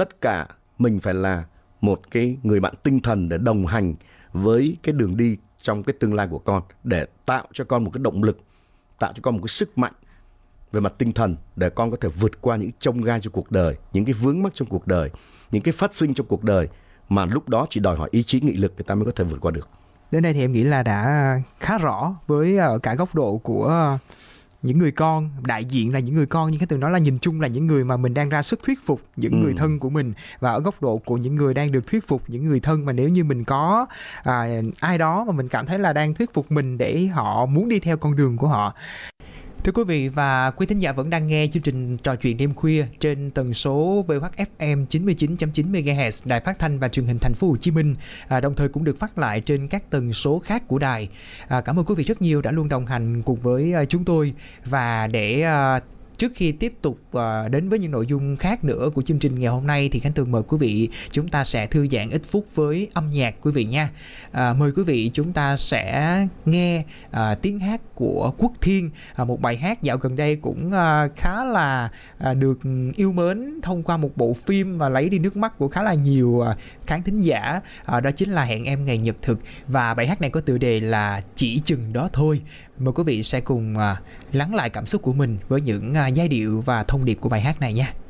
tất cả mình phải là một cái người bạn tinh thần để đồng hành với cái đường đi trong cái tương lai của con, để tạo cho con một cái động lực, tạo cho con một cái sức mạnh về mặt tinh thần để con có thể vượt qua những chông gai trong cuộc đời, những cái vướng mắc trong cuộc đời, những cái phát sinh trong cuộc đời mà lúc đó chỉ đòi hỏi ý chí nghị lực người ta mới có thể vượt qua được. Đến đây thì em nghĩ là đã khá rõ với cả góc độ của những người con, đại diện là những người con, như cái từ nói là nhìn chung là những người mà mình đang ra sức thuyết phục, những người thân của mình, và ở góc độ của những người đang được thuyết phục, những người thân mà nếu như mình có ai đó mà mình cảm thấy là đang thuyết phục mình để họ muốn đi theo con đường của họ. Thưa quý vị và quý thính giả vẫn đang nghe chương trình Trò chuyện đêm khuya trên tần số VOH-FM 99.9 MHz Đài Phát thanh và Truyền hình Thành phố Hồ Chí Minh, đồng thời cũng được phát lại trên các tần số khác của đài. Cảm ơn quý vị rất nhiều đã luôn đồng hành cùng với chúng tôi, và để trước khi tiếp tục đến với những nội dung khác nữa của chương trình ngày hôm nay thì Khánh Tường mời quý vị chúng ta sẽ thư giãn ít phút với âm nhạc quý vị nha. Mời quý vị chúng ta sẽ nghe tiếng hát của Quốc Thiên, một bài hát dạo gần đây cũng khá là được yêu mến thông qua một bộ phim và lấy đi nước mắt của khá là nhiều khán thính giả, đó chính là Hẹn Em Ngày Nhật Thực, và bài hát này có tựa đề là Chỉ Chừng Đó Thôi. Mời quý vị sẽ cùng lắng lại cảm xúc của mình với những giai điệu và thông điệp của bài hát này nha.